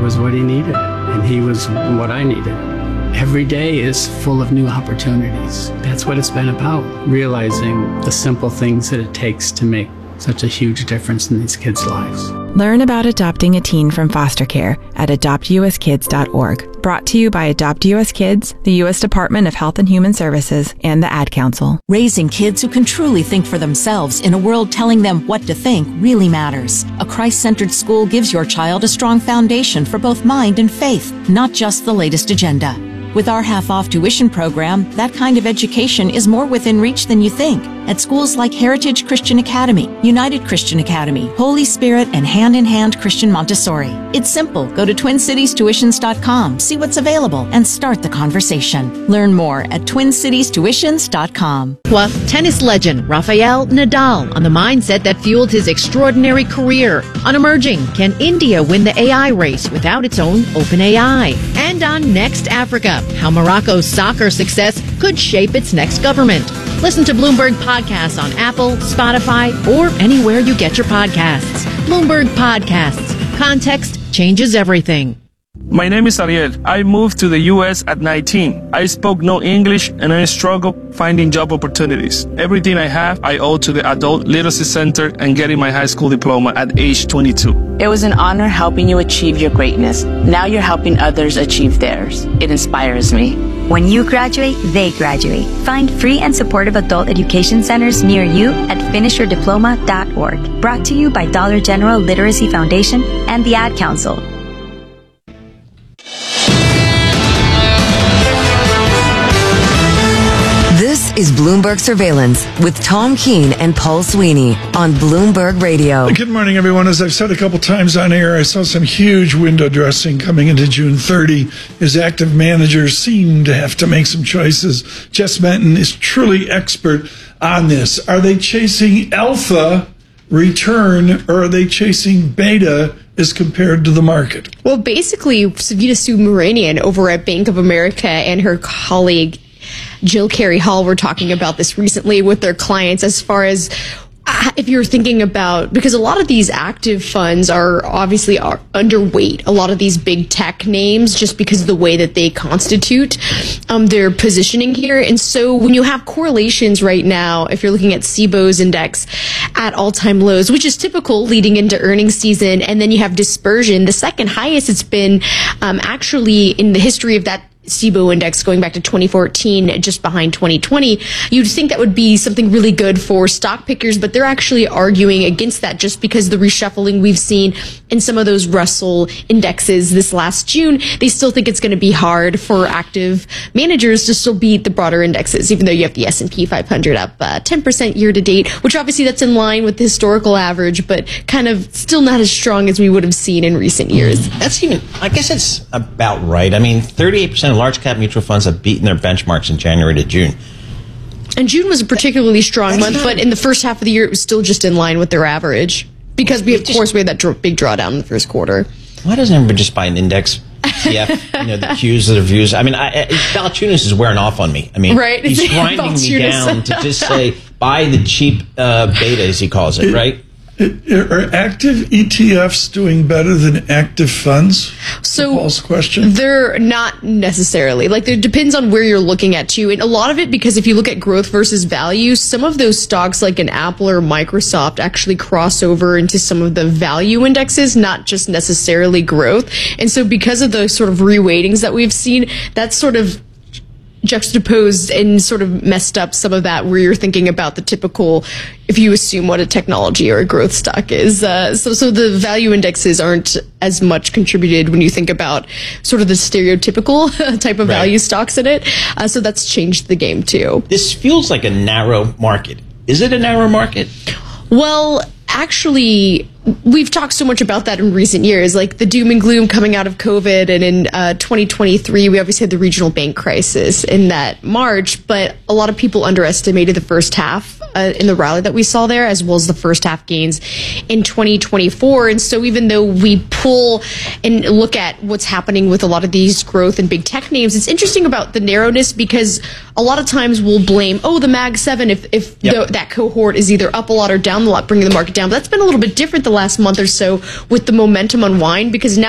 was what he needed, and he was what I needed. Every day is full of new opportunities. That's what it's been about, realizing the simple things that it takes to make such a huge difference in these kids' lives. Learn about adopting a teen from foster care at adoptuskids.org. Brought to you by Adopt US Kids, the U.S. Department of Health and Human Services, and the Ad Council. Raising kids who can truly think for themselves in a world telling them what to think really matters. A Christ-centered school gives your child a strong foundation for both mind and faith, not just the latest agenda. With our half-off tuition program, that kind of education is more within reach than you think. At schools like Heritage Christian Academy, United Christian Academy, Holy Spirit, and Hand in Hand Christian Montessori. It's simple. Go to TwinCitiesTuitions.com, see what's available, and start the conversation. Learn more at TwinCitiesTuitions.com. Tennis legend Rafael Nadal on the mindset that fueled his extraordinary career. On Emerging, can India win the AI race without its own open AI? And on Next Africa, how Morocco's soccer success could shape its next government. Listen to Bloomberg Podcasts on Apple, Spotify, or anywhere you get your podcasts. Bloomberg Podcasts. Context changes everything. My name is Ariel. I moved to the U.S. at 19. I spoke no English and I struggled finding job opportunities. Everything I have, I owe to the Adult Literacy Center and getting my high school diploma at age 22. It was an honor helping you achieve your greatness. Now you're helping others achieve theirs. It inspires me. When you graduate, they graduate. Find free and supportive adult education centers near you at finishyourdiploma.org. Brought to you by Dollar General Literacy Foundation and the Ad Council. This is Bloomberg Surveillance with Tom Keene and Paul Sweeney on Bloomberg Radio. Good morning, everyone. As I've said a couple times on air, I saw some huge window dressing coming into June 30 as active managers seem to have to make some choices. Jess Benton is truly expert on this. Are they chasing alpha return or are they chasing beta as compared to the market? Well, basically, Savita Subramanian over at Bank of America and her colleague Jill Carey Hall were talking about this recently with their clients as far as if you're thinking about, because a lot of these active funds are obviously underweight a lot of these big tech names just because of the way that they constitute their positioning here. And so when you have correlations right now, if you're looking at SIBO's index at all-time lows, which is typical leading into earnings season, and then you have dispersion, the second highest it's been actually in the history of that SIBO index going back to 2014, just behind 2020, you'd think that would be something really good for stock pickers, but they're actually arguing against that just because the reshuffling we've seen in some of those Russell indexes this last June. They still think it's going to be hard for active managers to still beat the broader indexes, even though you have the S&P 500 up 10% year to date, which obviously that's in line with the historical average, but kind of still not as strong as we would have seen in recent years. That's even, I guess it's about right. I mean, 38% of large cap mutual funds have beaten their benchmarks in January to June. And June was a particularly strong month, but in the first half of the year, it was still just in line with their average. Because we had that big drawdown in the first quarter. Why doesn't everybody just buy an index ETF, the Qs, the views? I mean, Valachunas is wearing off on me. I mean, right? He's grinding me down to just say, buy the cheap beta, as he calls it, right? Are active ETFs doing better than active funds? So Paul's question. They're not necessarily. It depends on where you're looking at too. And a lot of it, because if you look at growth versus value, some of those stocks like an Apple or Microsoft actually cross over into some of the value indexes, not just necessarily growth. And so because of those sort of reweightings that we've seen, that's sort of juxtaposed and sort of messed up some of that where you're thinking about the typical, if you assume what a technology or a growth stock is. So the value indexes aren't as much contributed when you think about sort of the stereotypical type of value stocks in it. So that's changed the game too. This feels like a narrow market. Is it a narrow market? Well, actually, we've talked so much about that in recent years, like the doom and gloom coming out of COVID. And in 2023, we obviously had the regional bank crisis in that March, but a lot of people underestimated the first half in the rally that we saw there, as well as the first half gains in 2024. And so even though we pull and look at what's happening with a lot of these growth and big tech names, it's interesting about the narrowness because a lot of times we'll blame, the Mag 7 if that cohort is either up a lot or down a lot, bringing the market down. But that's been a little bit different the last month or so with the momentum unwind, because now